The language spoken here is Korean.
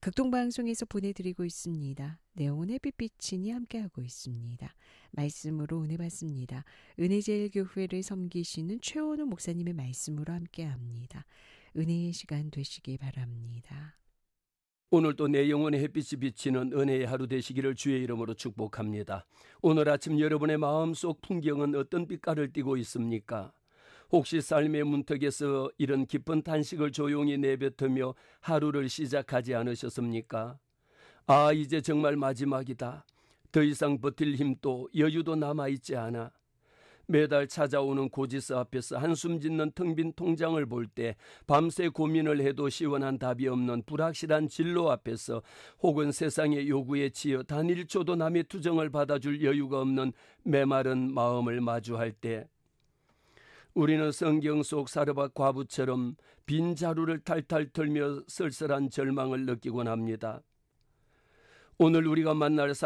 극동방송에서 보내드리고 있습니다. 내용은 햇빛비치니 함께하고 있습니다. 말씀으로 은혜 받습니다. 은혜제일교회를 섬기시는 최원우 목사님의 말씀으로 함께합니다. 은혜의 시간 되시기 바랍니다. 오늘도 내 영혼의 햇빛이 비치는 은혜의 하루 되시기를 주의 이름으로 축복합니다. 오늘 아침 여러분의 마음속 풍경은 어떤 빛깔을 띠고 있습니까? 혹시 삶의 문턱에서 이런 깊은 탄식을 조용히 내뱉으며 하루를 시작하지 않으셨습니까? 아, 이제 정말 마지막이다. 더 이상 버틸 힘도 여유도 남아있지 않아. 매달 찾아오는 고지서 앞에서 한숨 짓는 텅 빈 통장을 볼 때, 밤새 고민을 해도 시원한 답이 없는 불확실한 진로 앞에서, 혹은 세상의 요구에 치여 단 1초도 남의 투정을 받아줄 여유가 없는 메마른 마음을 마주할 때, 우리는 성경 속 사르밧 과부처럼 빈 자루를 탈탈 털며 쓸쓸한 절망을 느끼곤 합니다. 오늘 우리가 만날